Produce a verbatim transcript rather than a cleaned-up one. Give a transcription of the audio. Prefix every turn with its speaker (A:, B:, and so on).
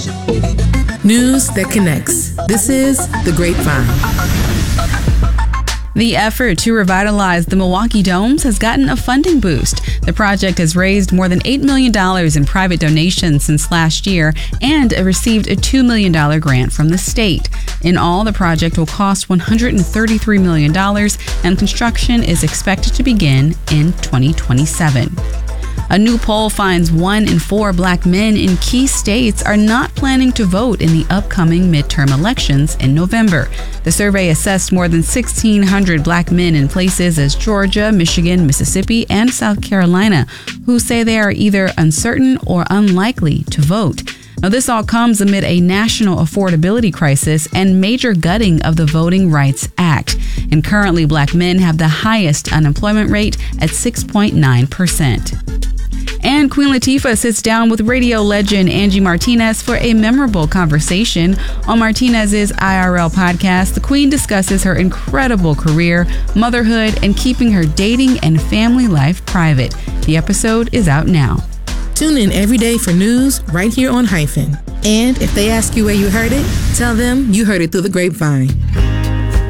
A: News that connects. This is The Grapevine.
B: The effort to revitalize the Milwaukee Domes has gotten a funding boost. The project has raised more than eight million dollars in private donations since last year and received a two million dollars grant from the state. In all, the project will cost one hundred thirty-three million dollars and construction is expected to begin in twenty twenty-seven. A new poll finds one in four black men in key states are not planning to vote in the upcoming midterm elections in November. The survey assessed more than sixteen hundred black men in places as Georgia, Michigan, Mississippi, and South Carolina who say they are either uncertain or unlikely to vote. Now, this all comes amid a national affordability crisis and major gutting of the Voting Rights Act. And currently, black men have the highest unemployment rate at six point nine percent. And Queen Latifah sits down with radio legend Angie Martinez for a memorable conversation. On Martinez's I R L podcast, the Queen discusses her incredible career, motherhood, and keeping her dating and family life private. The episode is out now.
A: Tune in every day for news right here on Hyphen. And if they ask you where you heard it, tell them you heard it through the grapevine.